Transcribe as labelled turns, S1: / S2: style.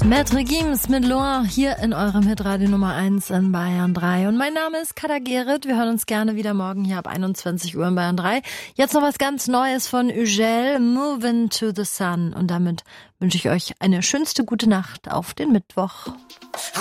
S1: Maître Gims mit Loin hier in eurem Hitradio Nummer 1 in Bayern 3. Und mein Name ist Kada Gerrit. Wir hören uns gerne wieder morgen hier ab 21 Uhr in Bayern 3. Jetzt noch was ganz Neues von Ugel, Moving to the Sun. Und damit wünsche ich euch eine schönste gute Nacht auf den Mittwoch.